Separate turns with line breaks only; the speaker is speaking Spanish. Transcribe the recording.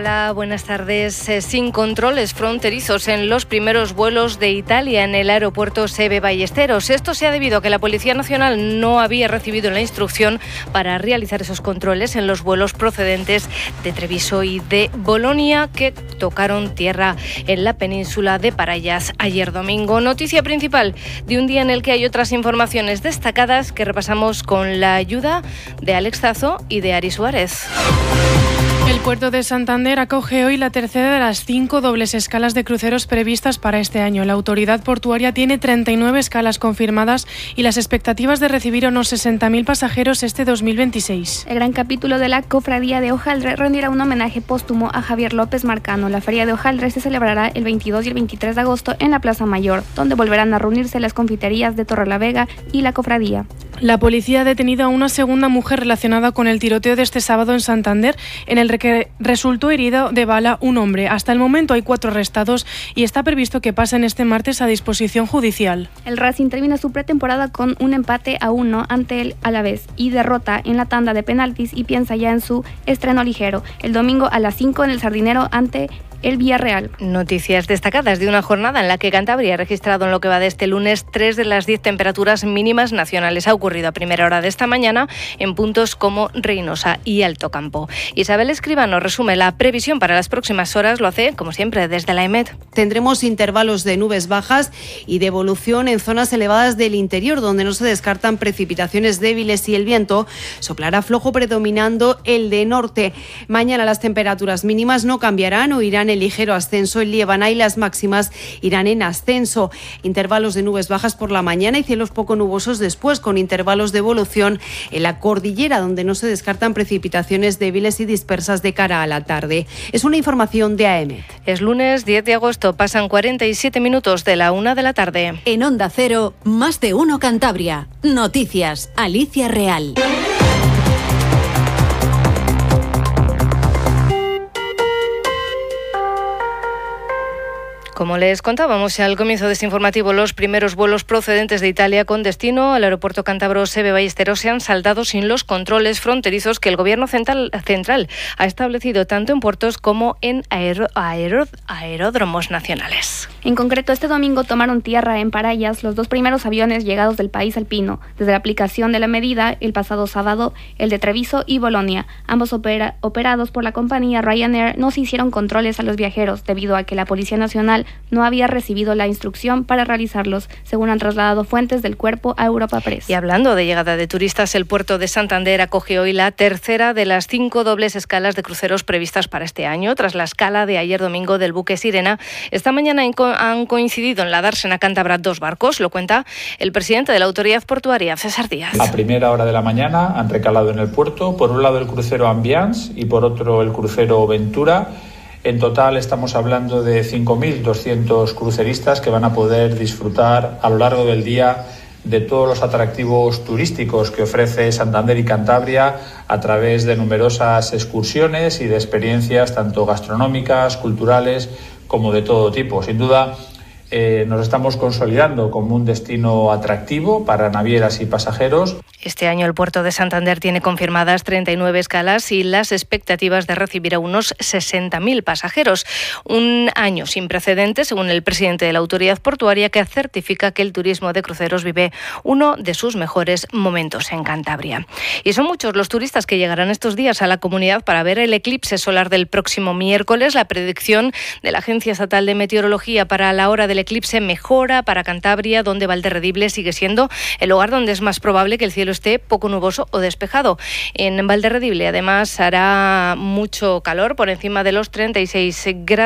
Hola, buenas tardes. Sin controles fronterizos en los primeros vuelos de Italia en el aeropuerto Seve Ballesteros. Esto se ha debido a que la Policía Nacional no había recibido la instrucción para realizar esos controles en los vuelos procedentes de Treviso y de Bolonia, que tocaron tierra en la península de Parayas ayer domingo. Noticia principal de un día en el que hay otras informaciones destacadas que repasamos con la ayuda de Alex Zazo y de Ari Suárez.
El puerto de Santander acoge hoy la tercera de las 5 dobles escalas de cruceros previstas para este año. La autoridad portuaria tiene 39 escalas confirmadas y las expectativas de recibir unos 60.000 pasajeros este 2026.
El gran capítulo de la Cofradía de Hojaldre rendirá un homenaje póstumo a Javier López Marcano. La Feria de Hojaldre se celebrará el 22 y el 23 de agosto en la Plaza Mayor, donde volverán a reunirse las confiterías de Torrelavega y la Cofradía.
La policía ha detenido a una segunda mujer relacionada con el tiroteo de este sábado en Santander, en el que resultó herido de bala un hombre. Hasta el momento hay 4 arrestados y está previsto que pasen este martes a disposición judicial.
El Racing termina su pretemporada con un empate a 1 ante el Alavés y derrota en la tanda de penaltis y piensa ya en su estreno ligero. El domingo a las 5 en el Sardinero ante el Villarreal.
Noticias destacadas de una jornada en la que Cantabria ha registrado en lo que va de este lunes 3 de las 10 temperaturas mínimas nacionales. Ha ocurrido a primera hora de esta mañana en puntos como Reynosa y Alto Campo. Isabel Escribano resume la previsión para las próximas horas. Lo hace, como siempre, desde la EMET.
Tendremos intervalos de nubes bajas y de evolución en zonas elevadas del interior, donde no se descartan precipitaciones débiles y el viento soplará flojo, predominando el de norte. Mañana las temperaturas mínimas no cambiarán o irán en ligero ascenso en Liébana y las máximas irán en ascenso. Intervalos de nubes bajas por la mañana y cielos poco nubosos después, con intervalos de evolución en la cordillera, donde no se descartan precipitaciones débiles y dispersas de cara a la tarde. Es una información de AEMET.
Es lunes 10 de agosto, pasan 47 minutos de la 1 de la tarde.
En Onda Cero, Más de Uno Cantabria. Noticias, Alicia Real.
Como les contábamos al comienzo de este informativo, los primeros vuelos procedentes de Italia con destino al aeropuerto cántabro Seve Ballesteros se han saldado sin los controles fronterizos que el Gobierno central ha establecido tanto en puertos como en aeródromos nacionales.
En concreto, este domingo tomaron tierra en Parayas los 2 primeros aviones llegados del país alpino. Desde la aplicación de la medida, el pasado sábado, el de Treviso y Bolonia. Ambos operados por la compañía Ryanair, no se hicieron controles a los viajeros debido a que la Policía Nacional no había recibido la instrucción para realizarlos, según han trasladado fuentes del cuerpo a Europa Press.
Y hablando de llegada de turistas, el puerto de Santander acoge hoy la tercera de las 5 dobles escalas de cruceros previstas para este año. Tras la escala de ayer domingo del buque Sirena, esta mañana han coincidido en la dársena cántabra 2 barcos, lo cuenta el presidente de la autoridad portuaria, César Díaz.
A primera hora de la mañana han recalado en el puerto, por un lado el crucero Ambiance y por otro el crucero Ventura. En total estamos hablando de 5.200 cruceristas que van a poder disfrutar a lo largo del día de todos los atractivos turísticos que ofrece Santander y Cantabria a través de numerosas excursiones y de experiencias tanto gastronómicas, culturales como de todo tipo. Sin duda nos estamos consolidando como un destino atractivo para navieras y pasajeros.
Este año el puerto de Santander tiene confirmadas 39 escalas y las expectativas de recibir a unos 60.000 pasajeros. Un año sin precedentes, según el presidente de la autoridad portuaria, que certifica que el turismo de cruceros vive uno de sus mejores momentos en Cantabria. Y son muchos los turistas que llegarán estos días a la comunidad para ver el eclipse solar del próximo miércoles. La predicción de la Agencia Estatal de Meteorología para la hora del eclipse mejora para Cantabria, donde Valderredible sigue siendo el lugar donde es más probable que el cielo esté poco nuboso o despejado. En Valderredible, además, hará mucho calor, por encima de los 36 grados.